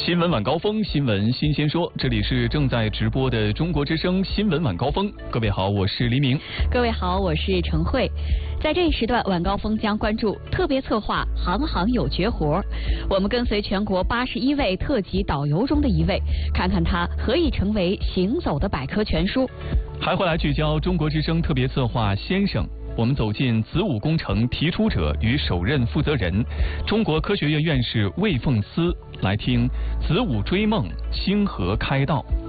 新闻晚高峰，新闻新鲜说，这里是正在直播的中国之声新闻晚高峰。各位好，我是黎明。 各位好，我是陈慧。在这一时段，晚高峰将关注特别策划“行行有绝活”。我们跟随全国81位特级导游中的一位，看看他何以成为行走的百科全书。 还会来聚焦中国之声特别策划先生。我们走进子午工程提出者与首任负责人，中国科学院院士魏凤思，来听子午追梦，星河开道。